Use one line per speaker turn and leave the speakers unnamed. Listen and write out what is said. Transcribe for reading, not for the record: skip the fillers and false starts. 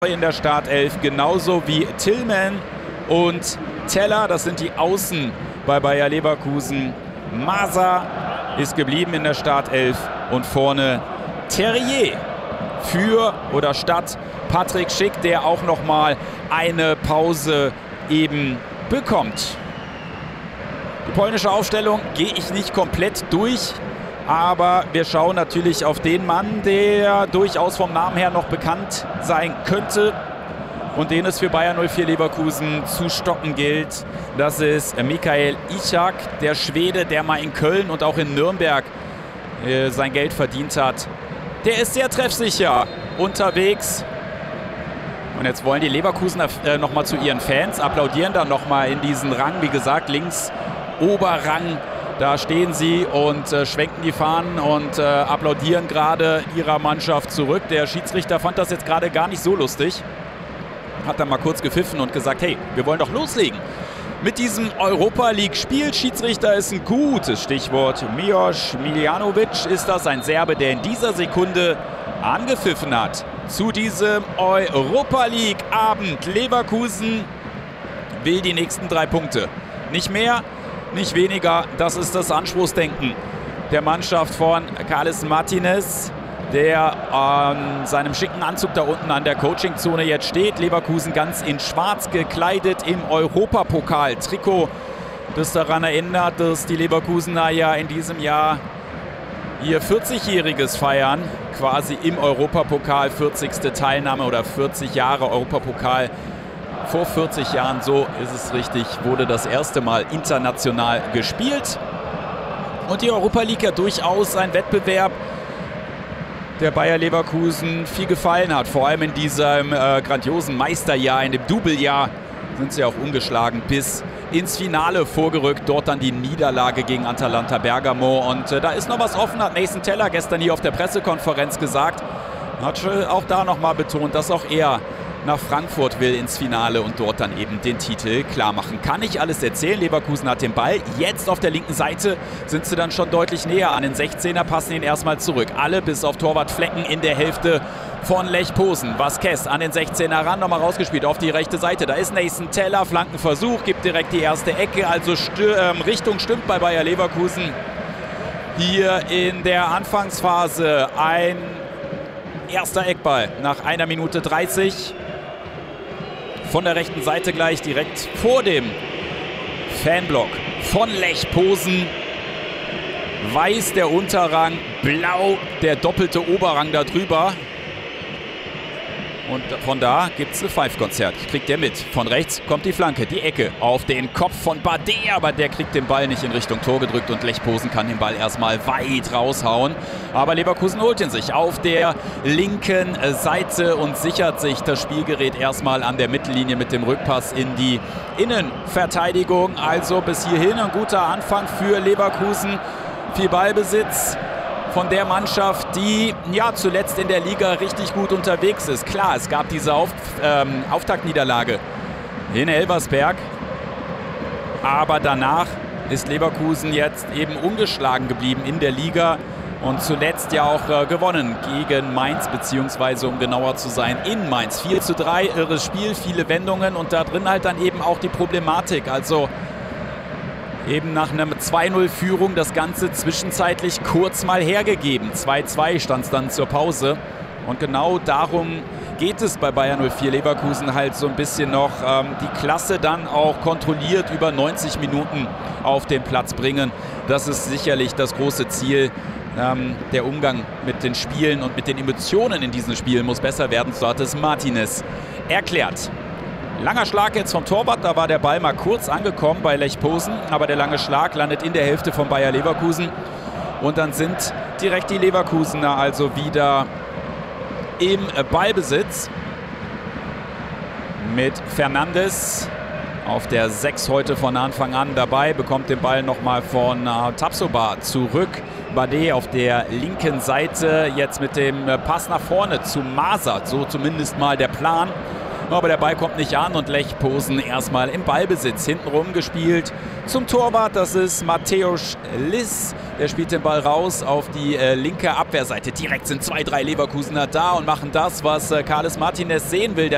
in der Startelf, genauso wie Tillman und Teller. Das sind die Außen bei Bayer Leverkusen. Masa ist geblieben in der Startelf und vorne Terrier für oder statt Patrick Schick, der auch noch mal eine Pause eben bekommt. Die polnische Aufstellung gehe ich nicht komplett durch, aber wir schauen natürlich auf den Mann, der durchaus vom Namen her noch bekannt sein könnte und den es für Bayer 04 Leverkusen zu stoppen gilt. Das ist Mikael Ishak, der Schwede, der mal in Köln und auch in Nürnberg sein Geld verdient hat. Der ist sehr treffsicher unterwegs. Und jetzt wollen die Leverkusener nochmal zu ihren Fans, applaudieren dann nochmal in diesen Rang. Wie gesagt, links Oberrang, da stehen sie und schwenken die Fahnen und applaudieren gerade ihrer Mannschaft zurück. Der Schiedsrichter fand das jetzt gerade gar nicht so lustig. Hat dann mal kurz gepfiffen und gesagt, hey, wir wollen doch loslegen. Mit diesem Europa-League-Spiel, Schiedsrichter ist ein gutes Stichwort. Milos Miljanovic ist das, ein Serbe, der in dieser Sekunde angepfiffen hat. Zu diesem Europa-League-Abend. Leverkusen will die nächsten 3 Punkte. Nicht mehr, nicht weniger. Das ist das Anspruchsdenken der Mannschaft von Carles Martinez, der an seinem schicken Anzug da unten an der Coachingzone jetzt steht. Leverkusen ganz in schwarz gekleidet im Europapokal-Trikot, das daran erinnert, dass die Leverkusener ja in diesem Jahr ihr 40-jähriges feiern, quasi im Europapokal, 40. Teilnahme oder 40 Jahre Europapokal. Vor 40 Jahren, so ist es richtig, wurde das erste Mal international gespielt. Und die Europa League ja durchaus ein Wettbewerb, der Bayer Leverkusen viel gefallen hat. Vor allem in diesem grandiosen Meisterjahr, in dem Doublejahr sind sie auch ungeschlagen bis ins Finale vorgerückt. Dort dann die Niederlage gegen Atalanta Bergamo. Und da ist noch was offen, hat Nathan Teller gestern hier auf der Pressekonferenz gesagt. Hat auch da nochmal betont, dass auch er nach Frankfurt will ins Finale und dort dann eben den Titel klar machen. Kann ich alles erzählen. Leverkusen hat den Ball. Jetzt auf der linken Seite sind sie dann schon deutlich näher an den 16er, passen ihn erstmal zurück. Alle bis auf Torwart Flecken in der Hälfte von Lech Posen. Vasquez an den 16er ran, nochmal rausgespielt auf die rechte Seite. Da ist Nathan Teller, Flankenversuch, gibt direkt die erste Ecke. Also Richtung stimmt bei Bayer Leverkusen. Hier in der Anfangsphase ein erster Eckball nach 1 Minute 30. Von der rechten Seite gleich direkt vor dem Fanblock von Lech Posen. Weiß der Unterrang, blau der doppelte Oberrang darüber. Und von da gibt es ein Pfeifkonzert. Kriegt der mit. Von rechts kommt die Flanke, die Ecke auf den Kopf von Bardet, aber der kriegt den Ball nicht in Richtung Tor gedrückt und Lech Posen kann den Ball erstmal weit raushauen. Aber Leverkusen holt ihn sich auf der linken Seite und sichert sich das Spielgerät erstmal an der Mittellinie mit dem Rückpass in die Innenverteidigung. Also bis hierhin ein guter Anfang für Leverkusen. Viel Ballbesitz von der Mannschaft, die ja zuletzt in der Liga richtig gut unterwegs ist. Klar, es gab diese Auftaktniederlage in Elversberg, aber danach ist Leverkusen jetzt eben ungeschlagen geblieben in der Liga und zuletzt ja auch gewonnen gegen Mainz, beziehungsweise um genauer zu sein in Mainz. 4:3, irres Spiel, viele Wendungen und da drin halt dann eben auch die Problematik, also eben nach einer 2:0-Führung das Ganze zwischenzeitlich kurz mal hergegeben. 2:2 stand es dann zur Pause. Und genau darum geht es bei Bayer 04 Leverkusen halt so ein bisschen noch. Die Klasse dann auch kontrolliert über 90 Minuten auf den Platz bringen. Das ist sicherlich das große Ziel. Der Umgang mit den Spielen und mit den Emotionen in diesen Spielen muss besser werden. So hat es Martinez erklärt. Langer Schlag jetzt vom Torwart, da war der Ball mal kurz angekommen bei Lech Posen, aber der lange Schlag landet in der Hälfte von Bayer Leverkusen und dann sind direkt die Leverkusener also wieder im Ballbesitz mit Fernandes auf der 6 heute von Anfang an dabei, bekommt den Ball nochmal von Tapsoba zurück. Bardet auf der linken Seite jetzt mit dem Pass nach vorne zu Masa, so zumindest mal der Plan. Aber der Ball kommt nicht an und Lech Posen erstmal im Ballbesitz. Hintenrum gespielt zum Torwart, das ist Mateusz Liss. Der spielt den Ball raus auf die linke Abwehrseite. Direkt sind 2, 3 Leverkusener da und machen das, was Carles Martinez sehen will. Der